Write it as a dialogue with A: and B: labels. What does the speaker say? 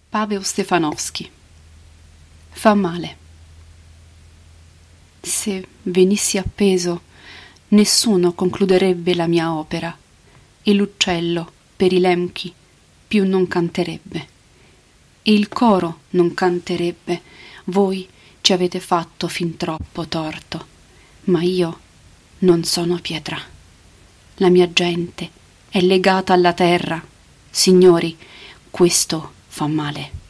A: Paweł Stefanowski. Fa male. Se venissi appeso, nessuno concluderebbe la mia opera, e l'uccello, per i lemchi, più non canterebbe. E il coro non canterebbe. Voi ci avete fatto fin troppo torto, ma io non sono pietra. La mia gente è legata alla terra. Signori, questo fa male.